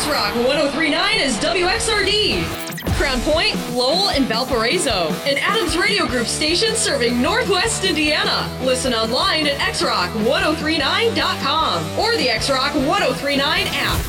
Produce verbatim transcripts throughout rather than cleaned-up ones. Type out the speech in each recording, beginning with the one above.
X-Rock one oh three point nine is W X R D. Crown Point, Lowell, and Valparaiso. An Adams Radio Group station serving Northwest Indiana. Listen online at x rock ten thirty-nine dot com or the X-Rock ten thirty-nine app.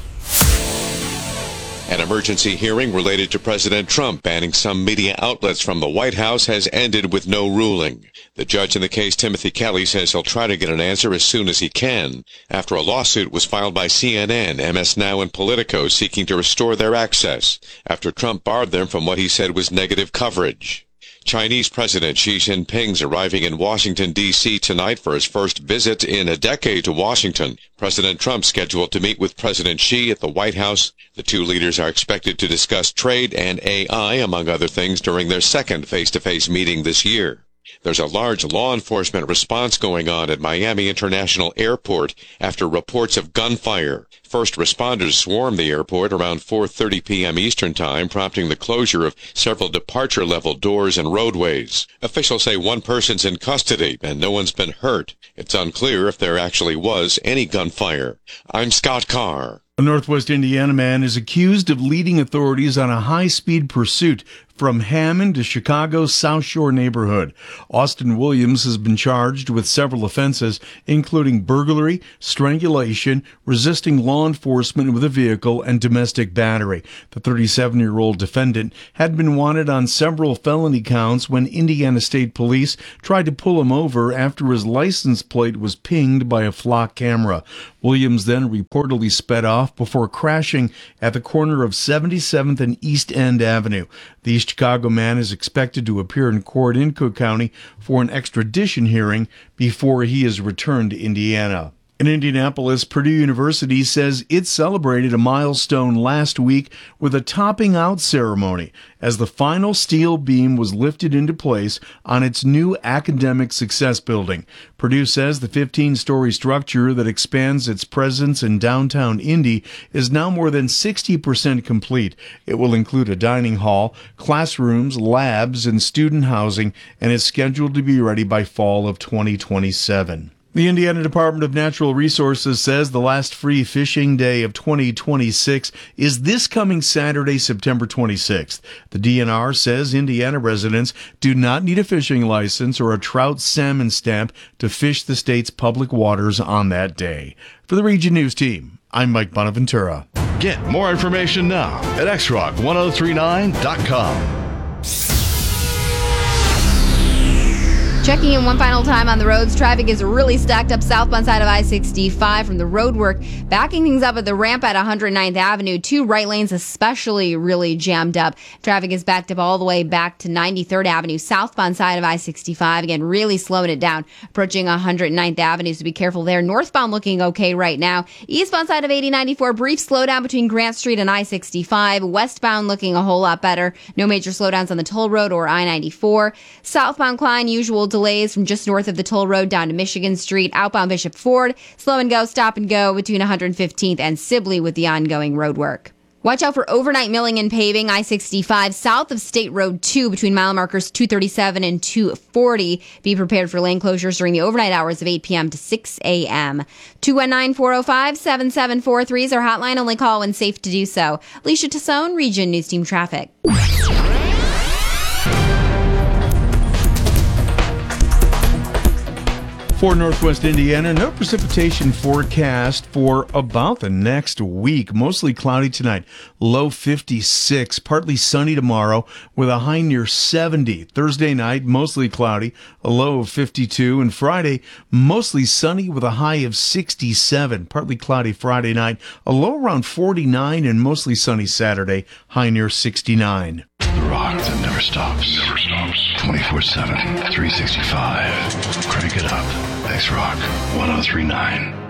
An emergency hearing related to President Trump banning some media outlets from the White House has ended with no ruling. The judge in the case, Timothy Kelly, says he'll try to get an answer as soon as he can, after a lawsuit was filed by C N N, M S Now, and Politico seeking to restore their access, after Trump barred them from what he said was negative coverage. Chinese President Xi Jinping's arriving in Washington, D C tonight for his first visit in a decade to Washington. President Trump scheduled to meet with President Xi at the White House. The two leaders are expected to discuss trade and A I, among other things, during their second face-to-face meeting this year. There's a large law enforcement response going on at Miami International Airport after reports of gunfire. First responders swarmed the airport around four thirty p.m. Eastern Time, prompting the closure of several departure-level doors and roadways. Officials say one person's in custody and no one's been hurt. It's unclear if there actually was any gunfire. I'm Scott Carr. A Northwest Indiana man is accused of leading authorities on a high-speed pursuit from Hammond to Chicago's South Shore neighborhood. Austin Williams has been charged with several offenses, including burglary, strangulation, resisting law enforcement with a vehicle, and domestic battery. The thirty-seven-year-old defendant had been wanted on several felony counts when Indiana State Police tried to pull him over after his license plate was pinged by a flock camera. Williams then reportedly sped off before crashing at the corner of seventy-seventh and East End Avenue. The East Chicago man is expected to appear in court in Cook County for an extradition hearing before he is returned to Indiana. In Indianapolis, Purdue University says it celebrated a milestone last week with a topping out ceremony as the final steel beam was lifted into place on its new academic success building. Purdue says the fifteen-story structure that expands its presence in downtown Indy is now more than sixty percent complete. It will include a dining hall, classrooms, labs, and student housing, and is scheduled to be ready by fall of twenty twenty-seven. The Indiana Department of Natural Resources says the last free fishing day of twenty twenty-six is this coming Saturday, September twenty-sixth. The D N R says Indiana residents do not need a fishing license or a trout salmon stamp to fish the state's public waters on that day. For the Region News Team, I'm Mike Bonaventura. Get more information now at x rock ten thirty-nine dot com. Checking in one final time on the roads. Traffic is really stacked up southbound side of I sixty-five from the road work. Backing things up at the ramp at one hundred ninth Avenue. Two right lanes especially really jammed up. Traffic is backed up all the way back to ninety-third Avenue, southbound side of I sixty-five. Again, really slowing it down. Approaching one hundred ninth Avenue, so be careful there. Northbound looking okay right now. Eastbound side of eighty ninety-four, brief slowdown between Grant Street and I sixty-five. Westbound looking a whole lot better. No major slowdowns on the toll road or I ninety-four. Southbound Klein, usual delays from just north of the toll road down to Michigan Street. Outbound Bishop Ford, slow and go, stop and go between one hundred fifteenth and Sibley with the ongoing road work. Watch out for overnight milling and paving. I sixty-five south of State Road two between mile markers two thirty-seven and two forty. Be prepared for lane closures during the overnight hours of eight p.m. to six a.m. two one nine, four oh five, seven seven four three is our hotline. Only call when safe to do so. Alicia Tassone, Region News Team Traffic. For Northwest Indiana, no precipitation forecast for about the next week. Mostly cloudy tonight, low fifty-six, partly sunny tomorrow with a high near seventy. Thursday night, mostly cloudy, a low of fifty-two. And Friday, mostly sunny with a high of sixty-seven. Partly cloudy Friday night, a low around forty-nine, and mostly sunny Saturday, high near sixty-nine. The rock that never stops. Never stops. twenty-four seven, three sixty-five. Crank it up. X-Rock ten thirty-nine.